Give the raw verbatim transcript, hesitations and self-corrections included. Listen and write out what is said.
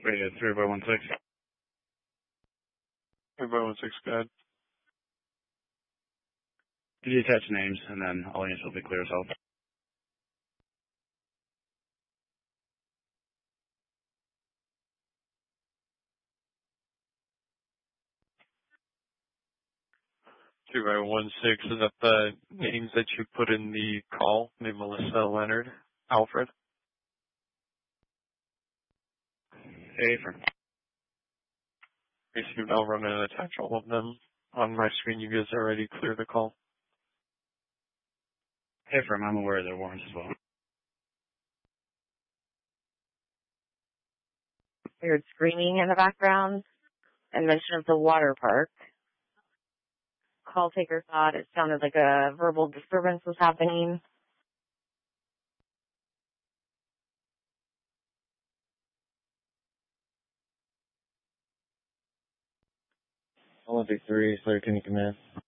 Radio three by one six. three by one six, go ahead. Could you attach names, and then all units will be clear as hell. three by one six, is that the names that you put in the call? Name Melissa, Leonard, Alfred? Hey, from. Received, I'll run and attach all of them. On my screen, you guys already cleared the call. Hey, from. I'm aware of their warrants as well. We heard screaming in the background and mention of the water park. Call taker thought it sounded like a verbal disturbance was happening. one six three, Slater County Command.